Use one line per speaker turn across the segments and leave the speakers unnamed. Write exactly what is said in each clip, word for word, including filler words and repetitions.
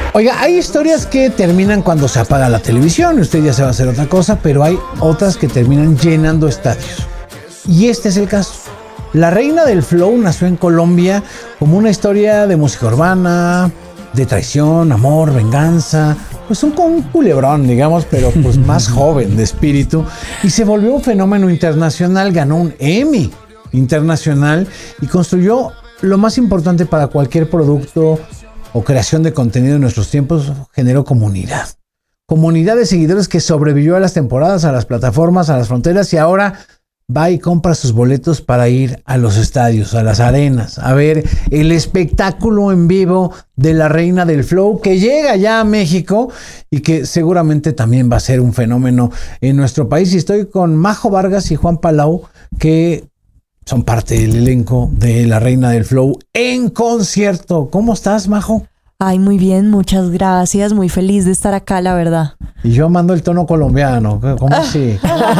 Oiga, hay historias que terminan cuando se apaga la televisión y usted ya se va a hacer otra cosa, pero hay otras que terminan llenando estadios. Y este es el caso. La reina del flow nació en Colombia como una historia de música urbana, de traición, amor, venganza, pues un, un culebrón, digamos, pero pues más joven de espíritu, y se volvió un fenómeno internacional, ganó un Emmy internacional y construyó lo más importante para cualquier producto o creación de contenido en nuestros tiempos, generó comunidad. Comunidad de seguidores que sobrevivió a las temporadas, a las plataformas, a las fronteras, y ahora va y compra sus boletos para ir a los estadios, a las arenas, a ver el espectáculo en vivo de la reina del flow, que llega ya a México y que seguramente también va a ser un fenómeno en nuestro país. Y estoy con Majo Vargas y Juan Palau, que son parte del elenco de la reina del flow en concierto. ¿Cómo estás, Majo?
Ay, muy bien, muchas gracias. Muy feliz de estar acá, la verdad.
Y yo mando el tono colombiano. ¿Cómo así?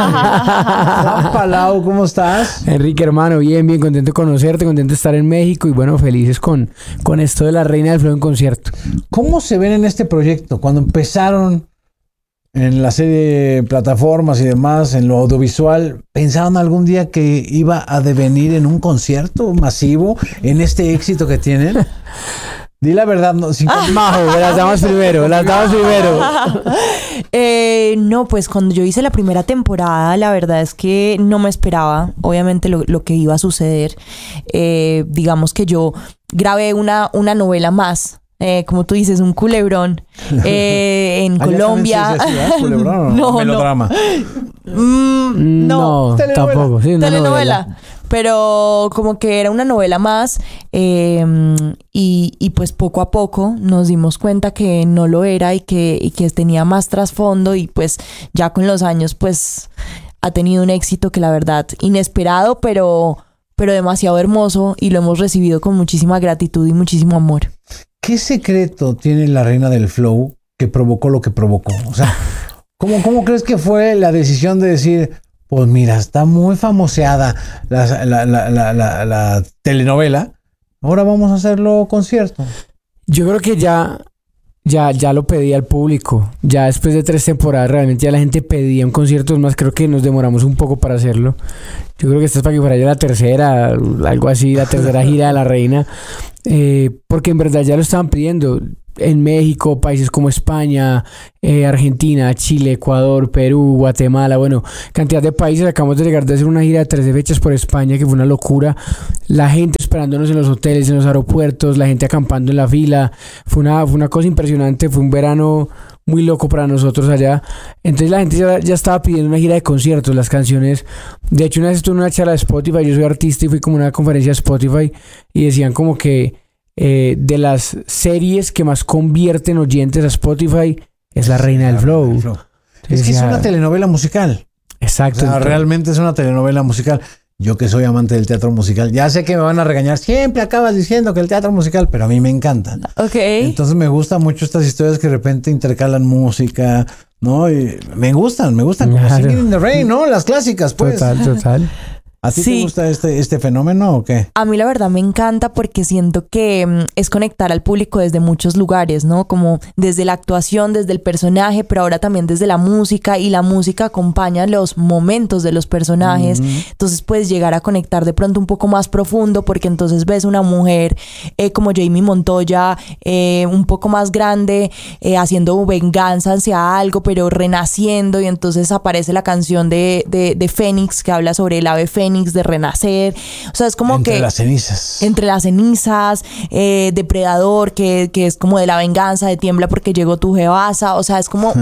Juan Palau, ¿cómo estás?
Enrique, hermano, bien, bien, contento de conocerte, contento de estar en México y bueno, felices con, con esto de la reina del flow en concierto.
¿Cómo se ven en este proyecto? Cuando empezaron en la serie de plataformas y demás, en lo audiovisual, ¿pensaron algún día que iba a devenir en un concierto masivo, en este éxito que tienen? Di la verdad, no, sin
ah. Majo, las damos primero, las damos primero.
eh, no, pues cuando yo hice la primera temporada, la verdad es que no me esperaba, obviamente, lo, lo que iba a suceder. Eh, digamos que yo grabé una, una novela más. Eh, como tú dices, un culebrón eh, en Colombia.
Sí, sí, sí, ¿culebrón o no? Melodrama.
No, mm, no,
no
telenovela.
Tampoco. Sí,
telenovela. Novela. Pero como que era una novela más eh, y, y pues poco a poco nos dimos cuenta que no lo era y que, y que tenía más trasfondo, y pues ya con los años pues ha tenido un éxito que la verdad inesperado, pero, pero demasiado hermoso, y lo hemos recibido con muchísima gratitud y muchísimo amor.
¿Qué secreto tiene la reina del flow que provocó lo que provocó? O sea, ¿cómo, cómo crees que fue la decisión de decir, pues mira, está muy famoseada la, la, la, la, la, la telenovela, ahora vamos a hacerlo concierto?
Yo creo que ya, ya, ya lo pedía el público. Ya después de tres temporadas realmente ya la gente pedía un concierto. Más, creo que nos demoramos un poco para hacerlo. Yo creo que esta es para que fuera ya la tercera, algo así, la tercera gira de la reina. Eh, porque en verdad ya lo estaban pidiendo en México, países como España, eh, Argentina, Chile, Ecuador, Perú, Guatemala, bueno, cantidad de países. Acabamos de llegar de hacer una gira de trece fechas por España, que fue una locura. La gente esperándonos en los hoteles, en los aeropuertos, la gente acampando en la fila. Fue una, fue una cosa impresionante, fue un verano muy loco para nosotros allá. Entonces la gente ya, ya estaba pidiendo una gira de conciertos, las canciones. De hecho, una vez estuve en una charla de Spotify, yo soy artista y fui como a una conferencia de Spotify y decían como que eh, de las series que más convierten oyentes a Spotify es La Reina del Flow.
Es que decía, es una telenovela musical.
Exacto.
O sea, realmente es una telenovela musical. Yo que soy amante del teatro musical, ya sé que me van a regañar. Siempre acabas diciendo que el teatro musical, pero a mí me encanta.
Ok.
Entonces me gustan mucho estas historias que de repente intercalan música, ¿no? Y me gustan, me gustan. Como
Claro.
Singing in the Rain, ¿no? Las clásicas, pues.
Total, total.
¿A ti
Sí.
te gusta este, este fenómeno o qué?
A mí la verdad me encanta porque siento que mm, es conectar al público desde muchos lugares, ¿no? Como desde la actuación, desde el personaje, pero ahora también desde la música, y la música acompaña los momentos de los personajes. Uh-huh. Entonces puedes llegar a conectar de pronto un poco más profundo, porque entonces ves una mujer eh, como Jamie Montoya, eh, un poco más grande, eh, haciendo venganza hacia algo, pero renaciendo, y entonces aparece la canción de, de, de Fénix, que habla sobre el ave Fénix, de renacer. O sea, es como
entre
que...
Entre las cenizas.
Entre las cenizas, eh, Depredador, que, que es como de la venganza, de Tiembla porque llegó tu jebasa. O sea, es como...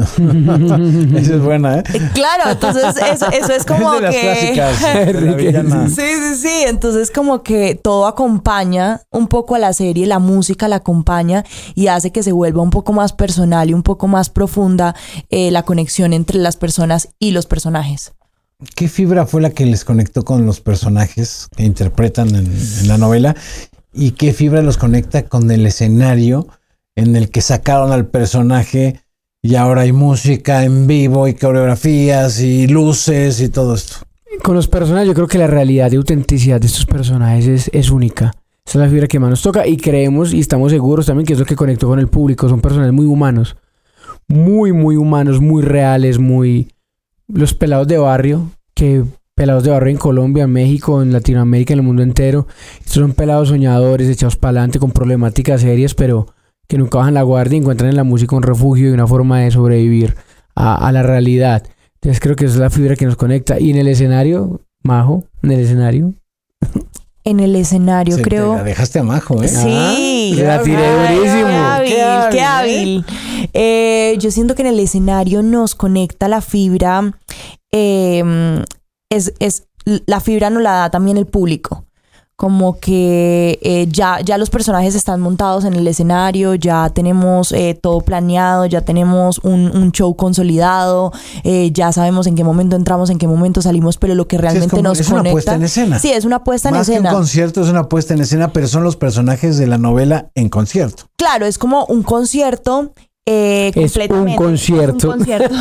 Esa es buena, ¿eh?
Claro, entonces eso, eso es como
es de
que...
las clásicas de la villana.
Sí, sí, sí. Entonces como que todo acompaña un poco a la serie, la música la acompaña y hace que se vuelva un poco más personal y un poco más profunda eh, la conexión entre las personas y los personajes.
¿Qué fibra fue la que les conectó con los personajes que interpretan en, en la novela? ¿Y qué fibra los conecta con el escenario en el que sacaron al personaje y ahora hay música en vivo y coreografías y luces y todo esto?
Con los personajes yo creo que la realidad y autenticidad de estos personajes es, es única. Esa es la fibra que más nos toca y creemos y estamos seguros también que es lo que conectó con el público. Son personas muy humanos, muy, muy humanos, muy reales, muy... Los pelados de barrio, que pelados de barrio en Colombia, en México, en Latinoamérica, en el mundo entero. Estos son pelados soñadores, echados para adelante con problemáticas serias, pero que nunca bajan la guardia y encuentran en la música un refugio y una forma de sobrevivir a, a la realidad. Entonces creo que esa es la fibra que nos conecta. Y en el escenario, Majo, en el escenario...
En el escenario,
Se
creo.
Te la dejaste a Majo, ¿eh?
Sí.
Ah, la tiré
Ay,
durísimo.
Qué hábil,
Qué hábil,
qué hábil. Eh, yo siento que en el escenario nos conecta la fibra. Eh, es, es, la fibra nos la da también el público. Como que eh, ya, ya los personajes están montados en el escenario, ya tenemos eh, todo planeado, ya tenemos un, un show consolidado, eh, ya sabemos en qué momento entramos, en qué momento salimos, pero lo que realmente
es como,
nos
es
conecta...
una puesta en escena.
Sí, es una puesta en
Más
escena.
que un concierto, es una puesta en escena, pero son los personajes de la novela en concierto.
Claro, es como un concierto. Eh,
Es un concierto.
Es un concierto.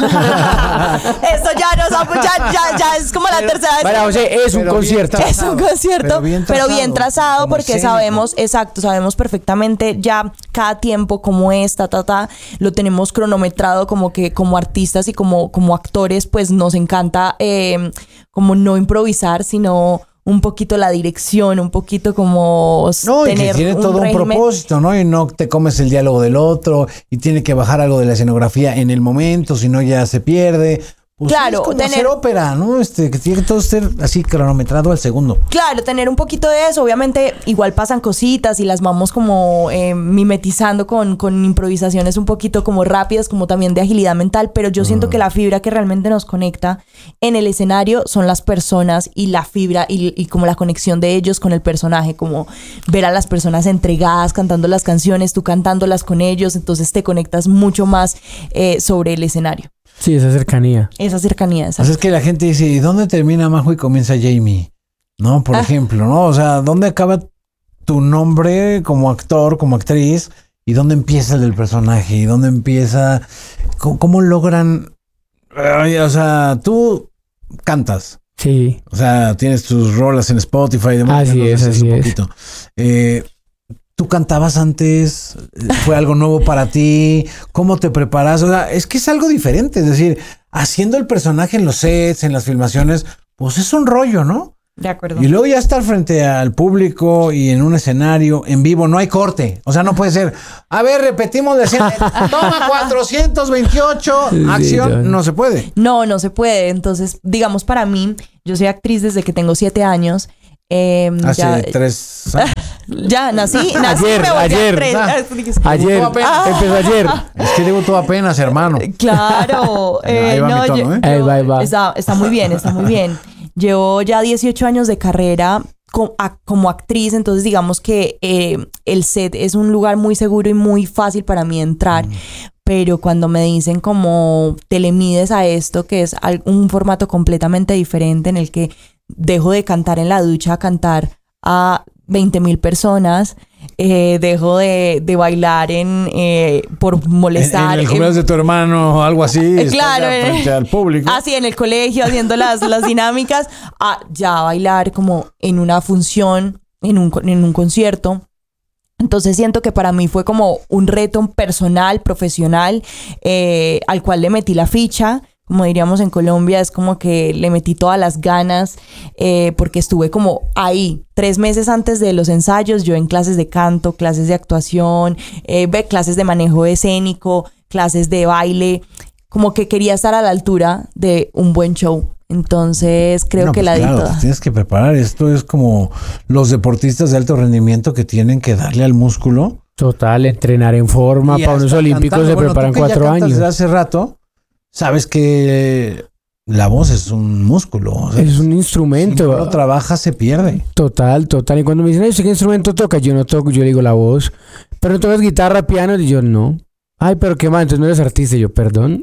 Eso ya nos ha- ya, ya, ya es como la tercera vez.
María José, es un
Pero bien
concierto.
trazado.
Es un concierto,
Pero bien
pero
trazado,
bien trazado,
como
porque
escénico.
sabemos, exacto, sabemos perfectamente ya cada tiempo cómo es, ta, ta, ta, lo tenemos cronometrado como que como artistas y como, como actores, pues nos encanta eh, como no improvisar, sino un poquito la dirección, un poquito como
No, y que
tener
tiene
un
todo un
régimen.
propósito, ¿no? Y no te comes el diálogo del otro y tiene que bajar algo de la escenografía en el momento, si no ya se pierde. Pues
Claro,
es como
tener-
hacer ópera, ¿no? Este, que tiene que todo ser así cronometrado al segundo.
Claro, tener un poquito de eso. Obviamente, igual pasan cositas y las vamos como eh, mimetizando con, con improvisaciones un poquito como rápidas, como también de agilidad mental. Pero yo siento que la fibra que realmente nos conecta en el escenario son las personas y la fibra y, y como la conexión de ellos con el personaje. Como ver a las personas entregadas cantando las canciones, tú cantándolas con ellos. Entonces te conectas mucho más eh, sobre el escenario.
Sí, esa cercanía.
Esa cercanía, esa.
Así es que la gente dice, ¿y dónde termina Majo y comienza Jamie? ¿No? Por
Ah.
ejemplo, ¿no? O sea, ¿dónde acaba tu nombre como actor, como actriz? ¿Y dónde empieza el del personaje? ¿Y dónde empieza? ¿Cómo, cómo logran? Ay, o sea, tú cantas.
Sí.
O sea, tienes tus rolas en Spotify y demás.
Así
ya nos
es,
decías
así
un
es.
poquito. Eh, ¿Tú cantabas antes? ¿Fue algo nuevo para ti? ¿Cómo te preparas? O sea, es que es algo diferente. Es decir, haciendo el personaje en los sets, en las filmaciones, pues es un rollo, ¿no?
De acuerdo.
Y luego ya estar frente al público y en un escenario en vivo, no hay corte. O sea, no puede ser, a ver, repetimos la escena, toma cuatrocientos veintiocho,
Sí,
acción,
no.
no se puede.
No, no se puede. Entonces, digamos, para mí, yo soy actriz desde que tengo siete años. Eh,
Hace
ya,
tres años.
ya nací, nací,
Ayer,
me volví
ayer.
actriz.
Ah.
Ayer,
apenas.
empezó ayer.
Es que debutó apenas, hermano.
Claro. eh,
Ahí va
no,
mi tono,
yo-
¿eh?
yo-
Ahí va, ahí va.
Está, está muy bien, está muy bien. Llevo ya dieciocho años de carrera co- a- como actriz, entonces digamos que eh, el set es un lugar muy seguro y muy fácil para mí entrar.
Mm.
Pero cuando me dicen como te le mides a esto, que es al- un formato completamente diferente en el que dejo de cantar en la ducha a cantar a veinte mil personas, eh, dejo de, de bailar en eh, por
En,
molestar.
en el
en-
cumpleaños de tu hermano o algo así.
Eh,
estás
claro,
ya
eh.
frente al público.
Así en el colegio, haciendo las, las dinámicas, a ya bailar como en una función, en un, en un concierto. Entonces siento que para mí fue como un reto personal, profesional, eh, al cual le metí la ficha. Como diríamos en Colombia, es como que le metí todas las ganas, eh, porque estuve como ahí, tres meses antes de los ensayos, yo en clases de canto, clases de actuación, eh, ve, clases de manejo escénico, clases de baile, como que quería estar a la altura de un buen show. Entonces creo
No,
que
pues
la di
claro,
toda.
te tienes que preparar. Esto es como los deportistas de alto rendimiento que tienen que darle al músculo.
Total, entrenar en forma.
Y
Para unos
hasta
olímpicos
cantando.
se
Bueno,
preparan
tú que ya
cuatro
cantas
años.
desde hace rato, sabes que la voz es un músculo. O sea,
Es un
si
instrumento.
no lo trabaja, se pierde.
Total, total. Y cuando me dicen, "Ay, ¿usted qué instrumento toca?" Yo no toco, yo digo la voz. Pero no tocas guitarra, piano, y yo no. Ay, pero qué mal, entonces no eres artista. Y yo, perdón.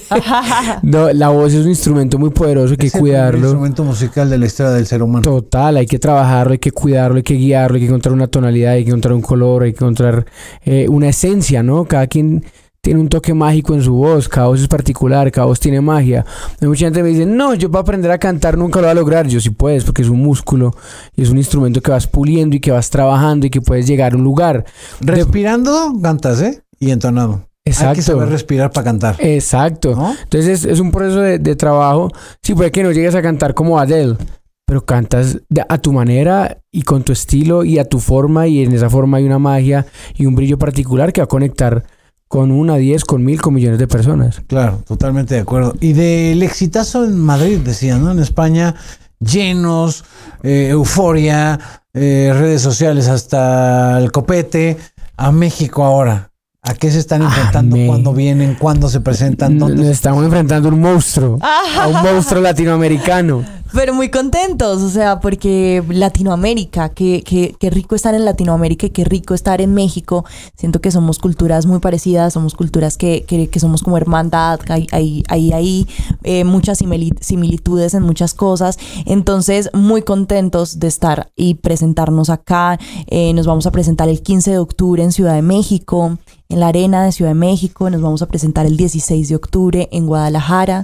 No, la voz es un instrumento muy poderoso, hay que
Es el primer
cuidarlo.
instrumento musical de la historia del ser humano.
Total, hay que trabajarlo, hay que cuidarlo, hay que guiarlo, hay que encontrar una tonalidad, hay que encontrar un color, hay que encontrar eh, una esencia, ¿no? Cada quien tiene un toque mágico en su voz, cada voz es particular, cada voz tiene magia. Hay mucha gente que me dice, no, yo para aprender a cantar nunca lo voy a lograr. Yo sí puedes, porque es un músculo y es un instrumento que vas puliendo y que vas trabajando y que puedes llegar a un lugar.
Respirando, de... cantas, ¿eh? Y entonado.
Exacto.
Hay que saber respirar para cantar.
Exacto. ¿No? Entonces es, es un proceso de, de trabajo. Sí, puede que no llegues a cantar como Adele, pero cantas de, a tu manera y con tu estilo y a tu forma, y en esa forma hay una magia y un brillo particular que va a conectar con una, diez, con mil, con millones de personas.
Claro, totalmente de acuerdo. Y del exitazo en Madrid, decía, ¿no? En España, llenos, eh, euforia, eh, redes sociales hasta el copete. A México ahora, ¿a qué se están enfrentando?
Amén.
¿Cuándo vienen? ¿Cuándo se presentan? ¿Dónde
Nos
se...
estamos enfrentando a un monstruo, a un monstruo latinoamericano.
Pero muy contentos, o sea, porque Latinoamérica, qué, qué, qué rico estar en Latinoamérica y qué rico estar en México. Siento que somos culturas muy parecidas, somos culturas que, que, que somos como hermandad, hay, hay, hay, hay eh, muchas similitudes en muchas cosas. Entonces, muy contentos de estar y presentarnos acá. Eh, nos vamos a presentar el quince de octubre en Ciudad de México, en la Arena de Ciudad de México. Nos vamos a presentar el dieciséis de octubre en Guadalajara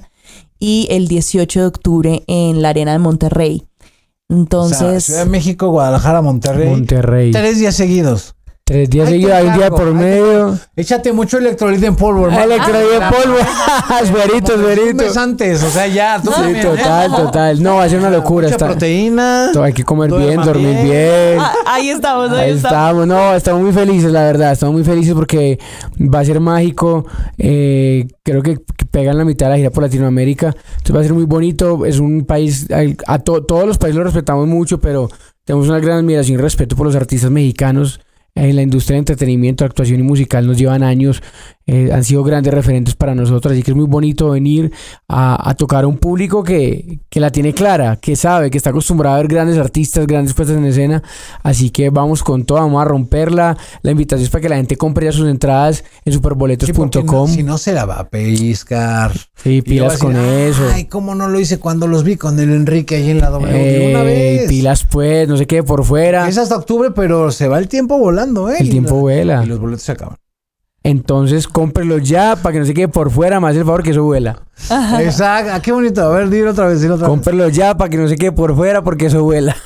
y el dieciocho de octubre en la Arena de Monterrey. Entonces,
o sea, Ciudad de México, Guadalajara, Monterrey.
Monterrey.
Tres días seguidos.
Tres días seguidos, hay un día por medio.
Échate mucho electrolito en polvo, hermano.
Electrolito en polvo. Esmerito, esmerito.
Un mes antes, o sea, ya. Tú
Sí,
también,
total,
¿eh?
total. No, va a ser una locura.
Mucha
Está,
proteína.
todo, hay que comer
duerman
bien, dormir
bien.
bien.
ah, ahí estamos, ahí,
Ahí estamos, no, estamos muy felices, la verdad, estamos muy felices porque va a ser mágico. Eh, creo que, que pegan la mitad de la gira por Latinoamérica, entonces va a ser muy bonito. Es un país, a, a to, todos los países los respetamos mucho, pero tenemos una gran admiración y respeto por los artistas mexicanos. En la industria de entretenimiento, actuación y musical nos llevan años, eh, han sido grandes referentes para nosotros, así que es muy bonito venir a, a tocar a un público que, que la tiene clara, que sabe, que está acostumbrado a ver grandes artistas, grandes puestas en escena, así que vamos con todo, vamos a romperla. La invitación es para que la gente compre ya sus entradas en superboletos punto com.
Sí, no, si no se la va a pellizcar.
Sí, pilas con eso.
Ay, cómo no lo hice cuando los vi con el Enrique ahí en la doble
Eh,
una vez.
pilas pues, no se quede por fuera.
Es hasta octubre, pero se va el tiempo volando, ¿eh?
El tiempo
y la,
vuela.
Y los boletos se acaban.
Entonces cómprelo ya para que no se quede por fuera, más el favor que eso vuela.
Exacto, qué bonito. A ver, dilo otra vez, dilo otra vez.
Cómprelo ya para que no se quede por fuera porque eso vuela.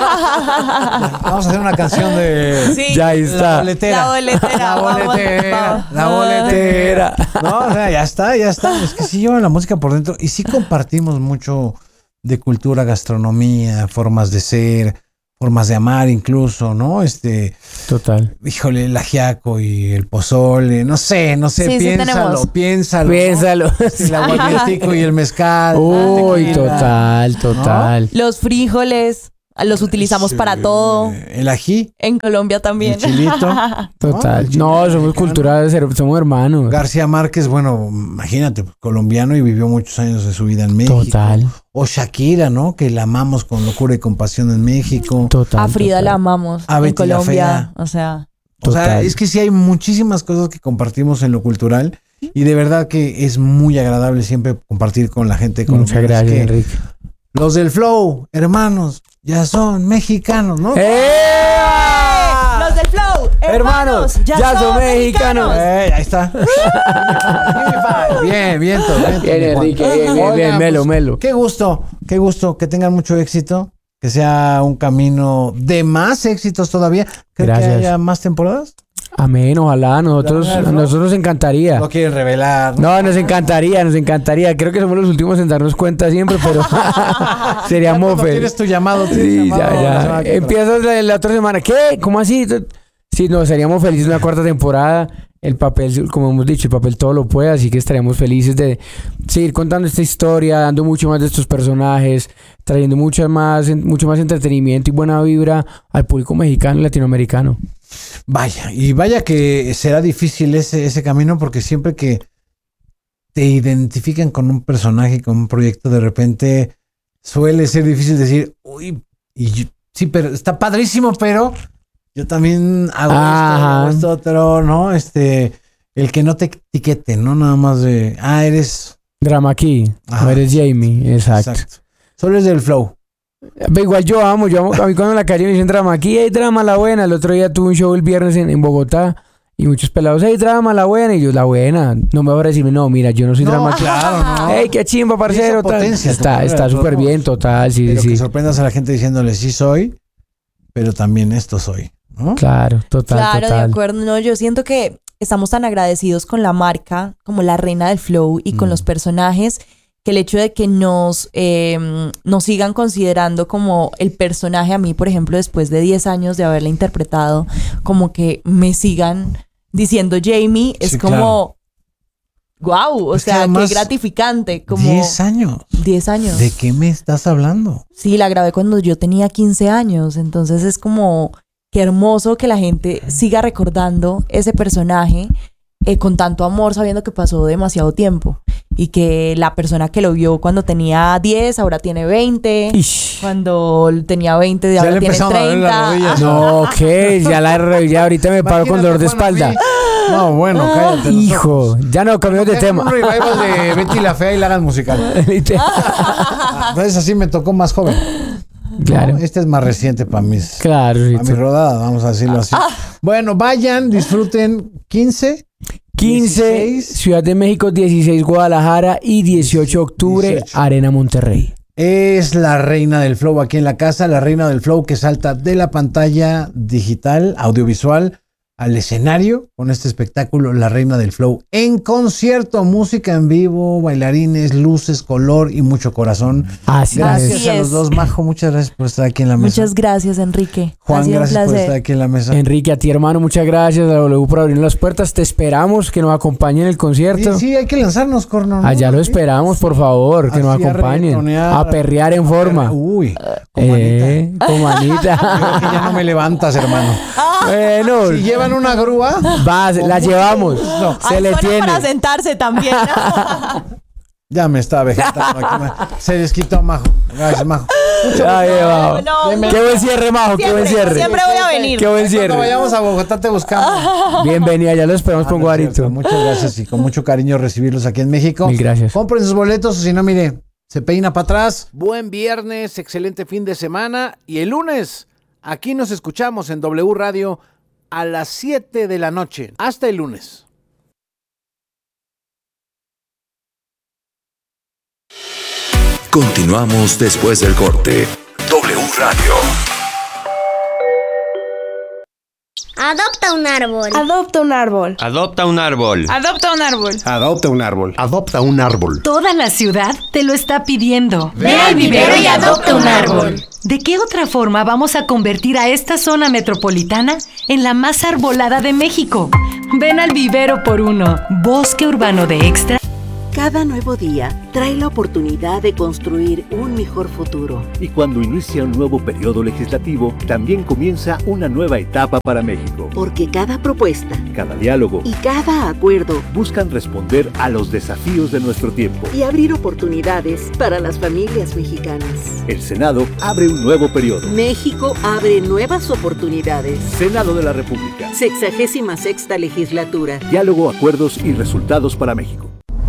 Vamos a hacer una canción de...
Sí.
Ya ahí está.
La boletera.
La boletera.
La
vamos,
boletera.
vamos.
La boletera. No, o sea, ya está, ya está. Es que sí llevan la música por dentro y sí compartimos mucho de cultura, gastronomía, formas de ser, formas de amar incluso, ¿no? Este,
Total.
híjole, el ajiaco y el pozole, no sé, no sé,
Sí, sí
piénsalo,
tenemos.
piénsalo.
Piénsalo.
¿no? El aguardientico y el mezcal.
Uy,
tequila,
total, total.
Los frijoles los utilizamos
Sí,
para todo.
El ají,
En Colombia también.
el chilito.
Total.
No,
No, somos cultura, somos hermanos.
García Márquez, bueno, imagínate, colombiano y vivió muchos años de su vida en México.
Total,
O Shakira, ¿no? Que la amamos con locura y compasión en México.
total.
A Frida
total.
la amamos.
A
en
Betty la
Colombia.
Fea.
O sea,
O sea,
Total.
es que sí hay muchísimas cosas que compartimos en lo cultural y de verdad que es muy agradable siempre compartir con la gente. Con
Muchas gracias,
que
Enrique.
Los del Flow, hermanos, ya son mexicanos, ¿no?
¡Eh!
los del Flow, hermanos, ya,
ya
son
son
mexicanos.
mexicanos.
Eh, ahí está. Bien, bien, todo, bien,
Bien,
todo,
Enrique,
Juan.
bien, bien, bien,
Oigan,
melo,
pues,
melo.
Qué gusto, qué gusto, que tengan mucho éxito, que sea un camino de más éxitos todavía. ¿Creen
Gracias.
que haya más temporadas?
Amén, ojalá, nosotros,
La verdad,
a
¿no?
nosotros nos encantaría.
No quieren revelar.
No, nos encantaría, nos encantaría. Creo que somos los últimos en darnos cuenta siempre, pero sería
Ya cuando
mofe.
tienes tu llamado, tienes
Sí,
llamado
ya,
la
ya.
semana que
Empiezas la, la otra semana. ¿Qué? ¿Cómo así? Sí, no, seríamos felices de una cuarta temporada. El papel, como hemos dicho, el papel todo lo puede, así que estaríamos felices de seguir contando esta historia, dando mucho más de estos personajes, trayendo mucho más, mucho más entretenimiento y buena vibra al público mexicano y latinoamericano.
Vaya, y vaya que será difícil ese, ese camino porque siempre que te identifican con un personaje, con un proyecto, de repente suele ser difícil decir, uy, y yo- sí, pero está padrísimo, pero yo también hago
Ajá.
esto, hago esto otro, ¿no? Este, el que no te etiqueten, ¿no? Nada más de, ah, eres...
Drama aquí,
Ajá.
no eres Jamie, exacto.
Exacto. Solo es del flow.
Ve, igual yo amo, yo amo, a mí cuando en la calle me dicen drama, aquí hay drama la buena. El otro día tuve un show el viernes en, en Bogotá Y muchos pelados, hey, drama, la buena. Y yo, la buena. No me va a decirme, no, mira, yo no soy
No,
drama.
claro, no.
Hey, qué chimba, parcero.
Esa
Tal.
potencia,
Está,
tu
está
carrera,
súper
todos
bien,
modos.
total, sí,
Pero
sí.
que sorprendas a la gente diciéndole sí soy, pero también esto soy, ¿no?
Claro, total,
Claro,
total.
de acuerdo. No, yo siento que estamos tan agradecidos con la marca, como la reina del flow y con
Mm.
los personajes, que el hecho de que nos, eh, nos sigan considerando como el personaje, a mí, por ejemplo, después de diez años de haberla interpretado, como que me sigan diciendo Jamie, es
Sí,
como, wow, o
Es que
sea,
además,
qué gratificante. Como
diez años.
diez años.
¿De qué me estás hablando?
Sí, la grabé cuando yo tenía quince años, entonces es como qué hermoso que la gente siga recordando ese personaje eh, con tanto amor, sabiendo que pasó demasiado tiempo y que la persona que lo vio cuando tenía diez ahora tiene veinte,
Ish.
cuando tenía veinte
Ya
ahora
le
tiene
empezaron a doler las
treinta.
rodillas.
No, ok, ya, la, ya ahorita me paro con dolor de
Imagínate,
espalda.
Juan, a mí. No, bueno, cállate.
Hijo, ya no, cambiamos de
Dejan
tema.
un revival de Betty la Fea y la hagan musical. Entonces así me tocó más joven.
Claro,
¿No? Este es más reciente para mis,
claro. sí,
para mi rodada, vamos a decirlo así. Bueno, vayan, disfruten quince.
quince,
dieciséis.
Ciudad de México, dieciséis, Guadalajara y dieciocho de octubre,
dieciocho.
Arena Monterrey.
Es la reina del flow aquí en la casa, la reina del flow que salta de la pantalla digital, audiovisual, al escenario con este espectáculo, la reina del flow en concierto, música en vivo, bailarines, luces, color y mucho corazón.
Así
Gracias
Así
a los
es.
dos, Majo, muchas gracias por estar aquí en la mesa.
Muchas gracias, Enrique.
Juan,
ha sido un
gracias por
placer.
estar aquí en la mesa.
Enrique, a ti, hermano, muchas gracias. A W por abrir las puertas. Te esperamos que nos acompañen en el concierto.
Sí, sí, hay que lanzarnos, corno, ¿no?
Allá lo
Sí.
esperamos, por favor, que nos
Así a
acompañen.
reggaetonear,
A perrear en forma.
Uy, con manita.
Eh, con manita.
Creo que ya no me levantas, hermano.
Bueno,
Si llevan una grúa,
va, la llevamos.
gusto.
Se
Hay
le
zona
tiene.
para sentarse también.
ya me está vegetando aquí. ma- Se desquitó, Majo. Gracias, Majo.
Ay, Majo.
No,
Qué buen cierre, Majo, qué buen
siempre,
cierre.
siempre voy a venir.
Qué buen
Cuando
cierre.
vayamos a Bogotá te buscamos.
Bienvenida, ya lo esperamos
Ah,
con
no es cierto.
Guarito.
Muchas gracias y con mucho cariño recibirlos aquí en México.
Mil gracias.
Compren sus boletos o si no, mire, se peina para atrás.
Buen viernes, excelente fin de semana y el lunes aquí nos escuchamos en W Radio a las siete de la noche. Hasta el lunes.
Continuamos después del corte. W Radio.
Adopta un árbol.
Adopta un árbol.
Adopta un árbol.
Adopta un árbol.
Adopta un árbol. Adopta un árbol.
Toda la ciudad te lo está pidiendo.
Ve al vivero y adopta un árbol.
¿De qué otra forma vamos a convertir a esta zona metropolitana en la más arbolada de México? Ven al vivero por uno. Bosque urbano de Extra.
Cada nuevo día trae la oportunidad de construir un mejor futuro.
Y cuando inicia un nuevo periodo legislativo, también comienza una nueva etapa para México.
Porque cada propuesta,
Cada diálogo
y cada acuerdo
buscan responder a los desafíos de nuestro tiempo.
y abrir oportunidades para las familias mexicanas.
El Senado abre un nuevo periodo.
México abre nuevas oportunidades.
Senado de la República.
Sexagésima sexta legislatura.
Diálogo, acuerdos y resultados para México.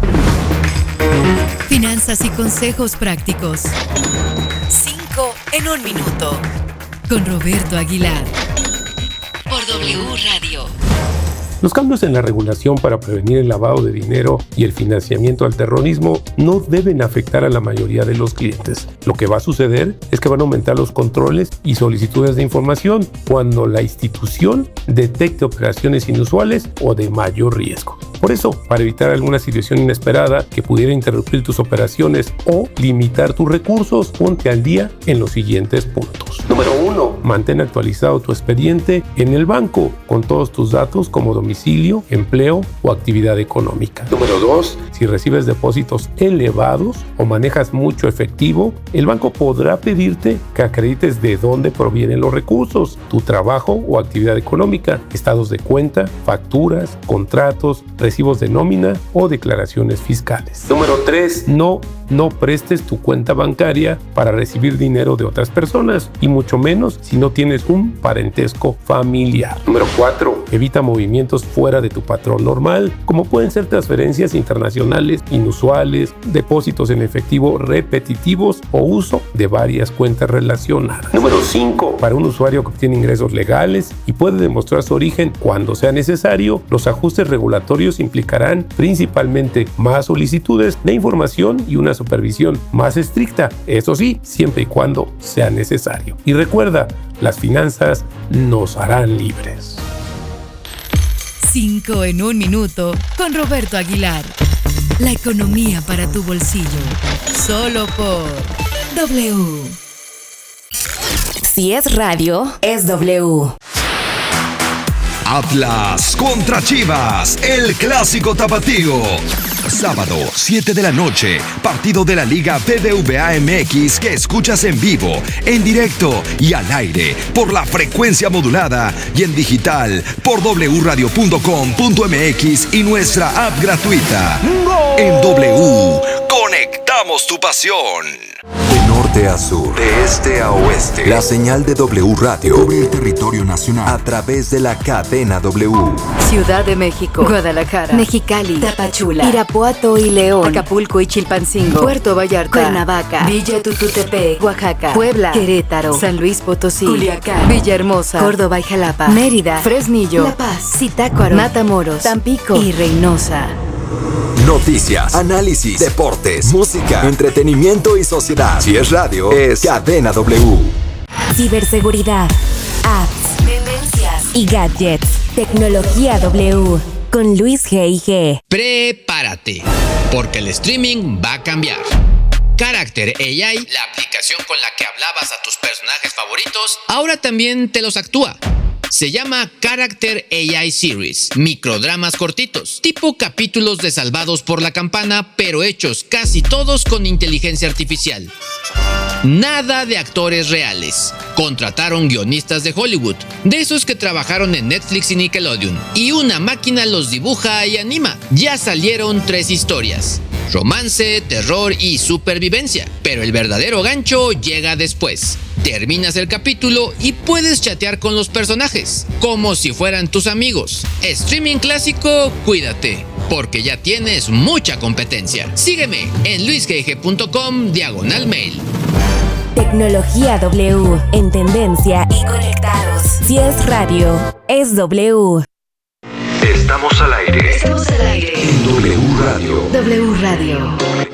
Finanzas y consejos prácticos. Cinco en un minuto. Con Roberto Aguilar. Por W Radio.
Los cambios en la regulación para prevenir el lavado de dinero y el financiamiento al terrorismo no deben afectar a la mayoría de los clientes. Lo que va a suceder es que van a aumentar los controles y solicitudes de información cuando la institución detecte operaciones inusuales o de mayor riesgo. Por eso, para evitar alguna situación inesperada que pudiera interrumpir tus operaciones o limitar tus recursos, ponte al día en los siguientes puntos. Número uno. Mantén actualizado tu expediente en el banco con todos tus datos como domicilio, empleo o actividad económica. Número dos. Si recibes depósitos elevados o manejas mucho efectivo, el banco podrá pedirte que acredites de dónde provienen los recursos, tu trabajo o actividad económica, estados de cuenta, facturas, contratos, recibos recibos de nómina o declaraciones fiscales. Número tres. No, no prestes tu cuenta bancaria para recibir dinero de otras personas y mucho menos si no tienes un parentesco familiar. Número cuatro. Evita movimientos fuera de tu patrón normal, como pueden ser transferencias internacionales inusuales, depósitos en efectivo repetitivos o uso de varias cuentas relacionadas. Número cinco. Para un usuario que obtiene ingresos legales y puede demostrar su origen cuando sea necesario, los ajustes regulatorios implicarán principalmente más solicitudes de información y una supervisión más estricta, eso sí, siempre y cuando sea necesario. Y recuerda, las finanzas nos harán libres.
cinco en un minuto con Roberto Aguilar. La economía para tu bolsillo. Solo por W.
Si es radio, es W.
Atlas contra Chivas, el clásico tapatío. Sábado, siete de la noche, partido de la Liga B B V A M X que escuchas en vivo, en directo y al aire por la frecuencia modulada y en digital por doble u radio punto com punto m x y nuestra app gratuita. En W, conectamos tu pasión.
De norte a sur, de este a oeste, la señal de W Radio cubre el territorio nacional a través de la cadena W.
Ciudad de México, Guadalajara, Mexicali, Tapachula, Irapuato y León, Acapulco y Chilpancingo, Puerto Vallarta, Cuernavaca, Villa Tututepec, Oaxaca, Puebla, Querétaro, San Luis Potosí, Culiacán, Villahermosa, Córdoba y Jalapa, Mérida, Fresnillo, La Paz, Zitácuaro, Matamoros, Tampico y Reynosa.
Noticias, análisis, deportes, música, entretenimiento y sociedad. Si es radio, es Cadena W.
Ciberseguridad, apps, tendencias y gadgets. Tecnología W con Luis G I G.
Prepárate, porque el streaming va a cambiar. Character A I, la aplicación con la que hablabas a tus personajes favoritos, ahora también te los actúa. Se llama Character A I Series, microdramas cortitos, tipo capítulos de Salvados por la Campana, pero hechos casi todos con inteligencia artificial. Nada de actores reales. Contrataron guionistas de Hollywood, de esos que trabajaron en Netflix y Nickelodeon, y una máquina los dibuja y anima. Ya salieron tres historias: romance, terror y supervivencia, pero el verdadero gancho llega después. Terminas el capítulo y puedes chatear con los personajes, como si fueran tus amigos. Streaming clásico, cuídate, porque ya tienes mucha competencia. Sígueme en luis g g punto com diagonal mail.
Tecnología W, en tendencia y conectados. Si es radio, es W.
Estamos al aire.
Estamos al aire.
En W Radio.
W Radio.